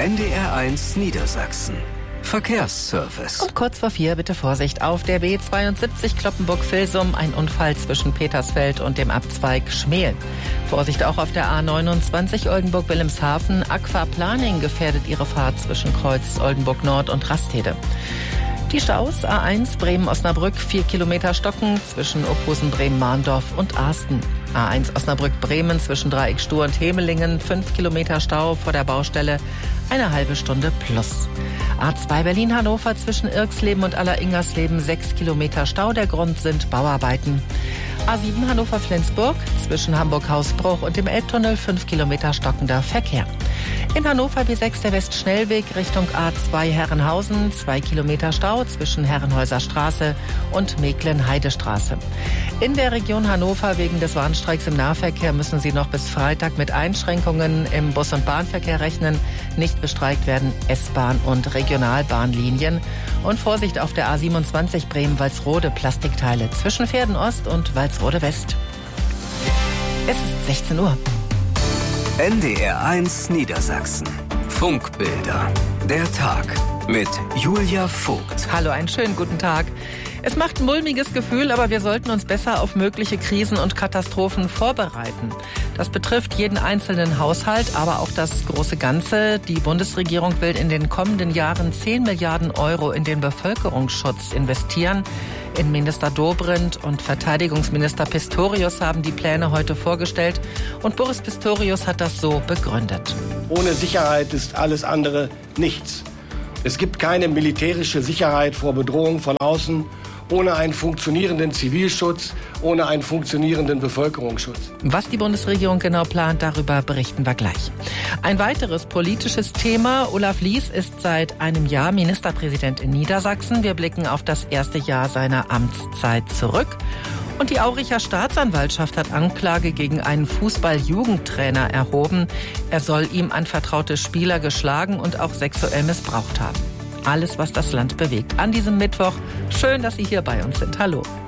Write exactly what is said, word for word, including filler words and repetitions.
N D R eins Niedersachsen. Verkehrsservice. Und kurz vor vier bitte Vorsicht auf der B zweiundsiebzig Cloppenburg-Vilsum. Ein Unfall zwischen Petersfeld und dem Abzweig Schmel. Vorsicht auch auf der A neunundzwanzig Oldenburg-Wilhelmshaven. Aquaplaning gefährdet ihre Fahrt zwischen Kreuz Oldenburg-Nord und Rastede. Die Staus A eins Bremen-Osnabrück, vier Kilometer Stocken zwischen Opusen, Bremen-Mahndorf und Arsten. A eins Osnabrück-Bremen zwischen Dreieck Stur und Hemelingen, fünf Kilometer Stau vor der Baustelle, eine halbe Stunde plus. A zwei Berlin-Hannover zwischen Irksleben und Aller-Ingersleben, sechs Kilometer Stau. Der Grund sind Bauarbeiten. A sieben Hannover-Flensburg zwischen Hamburg-Hausbruch und dem Elbtunnel, fünf Kilometer stockender Verkehr. In Hannover B sechs der Westschnellweg Richtung A zwei Herrenhausen, zwei Kilometer Stau zwischen Herrenhäuser Straße und Mecklen-Heidestraße. In der Region Hannover wegen des Warnstreiks im Nahverkehr müssen Sie noch bis Freitag mit Einschränkungen im Bus- und Bahnverkehr rechnen. Nicht bestreikt werden S-Bahn- und Regionalbahnlinien. Und Vorsicht auf der A siebenundzwanzig Bremen-Walsrode, Plastikteile zwischen Pferden-Ost und Walsrode-West. Es ist sechzehn Uhr. N D R eins Niedersachsen. Funkbilder. Der Tag mit Julia Vogt. Hallo, einen schönen guten Tag. Es macht ein mulmiges Gefühl, aber wir sollten uns besser auf mögliche Krisen und Katastrophen vorbereiten. Das betrifft jeden einzelnen Haushalt, aber auch das große Ganze. Die Bundesregierung will in den kommenden Jahren zehn Milliarden Euro in den Bevölkerungsschutz investieren. Innenminister Dobrindt und Verteidigungsminister Pistorius haben die Pläne heute vorgestellt. Und Boris Pistorius hat das so begründet. Ohne Sicherheit ist alles andere nichts. Es gibt keine militärische Sicherheit vor Bedrohung von außen, ohne einen funktionierenden Zivilschutz, ohne einen funktionierenden Bevölkerungsschutz. Was die Bundesregierung genau plant, darüber berichten wir gleich. Ein weiteres politisches Thema. Olaf Lies ist seit einem Jahr Ministerpräsident in Niedersachsen. Wir blicken auf das erste Jahr seiner Amtszeit zurück. Und die Auricher Staatsanwaltschaft hat Anklage gegen einen Fußball-Jugendtrainer erhoben. Er soll ihm anvertraute Spieler geschlagen und auch sexuell missbraucht haben. Alles, was das Land bewegt. An diesem Mittwoch. Schön, dass Sie hier bei uns sind. Hallo.